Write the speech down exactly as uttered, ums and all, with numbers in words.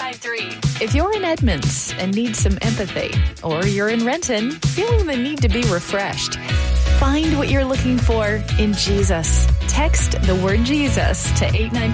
five three. If you're in Edmonds and need some empathy, or you're in Renton feeling the need to be refreshed, find what you're looking for in Jesus. Text the word Jesus to eight nine